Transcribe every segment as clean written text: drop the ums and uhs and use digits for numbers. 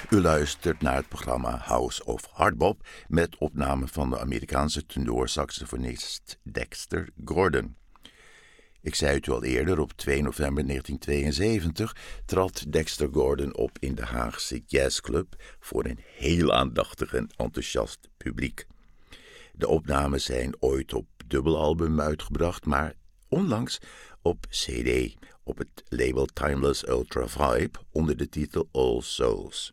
U luistert naar het programma House of Hardbop met opname van de Amerikaanse tenorsaxofonist Dexter Gordon. Ik zei het u al eerder, op 2 november 1972 trad Dexter Gordon op in de Haagse Jazzclub voor een heel aandachtig en enthousiast publiek. De opnames zijn ooit op dubbelalbum uitgebracht, maar onlangs op CD op het label Timeless Ultra Vibe onder de titel All Souls.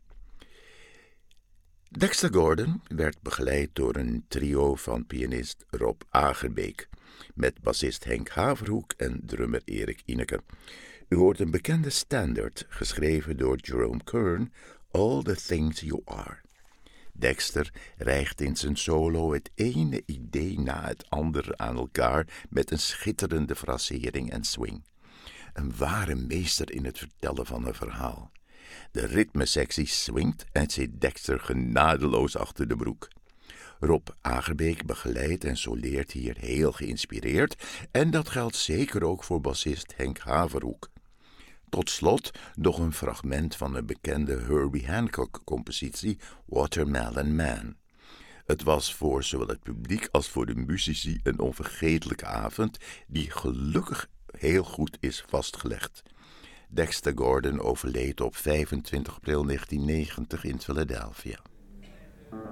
Dexter Gordon werd begeleid door een trio van pianist Rob Agerbeek, met bassist Henk Haverhoek en drummer Erik Ineke. U hoort een bekende standard, geschreven door Jerome Kern, All the Things You Are. Dexter rijgt in zijn solo het ene idee na het andere aan elkaar met een schitterende frasering en swing. Een ware meester in het vertellen van een verhaal. De ritmesectie swingt en zit Dexter genadeloos achter de broek. Rob Agerbeek begeleidt en soleert hier heel geïnspireerd en dat geldt zeker ook voor bassist Henk Haverhoek. Tot slot nog een fragment van een bekende Herbie Hancock-compositie Watermelon Man. Het was voor zowel het publiek als voor de muzici een onvergetelijke avond die gelukkig heel goed is vastgelegd. Dexter Gordon overleed op 25 april 1990 in Philadelphia.